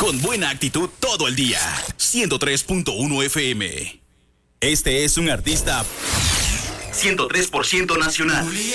Con buena actitud todo el día. 103.1 FM. Este es un artista 103% nacional.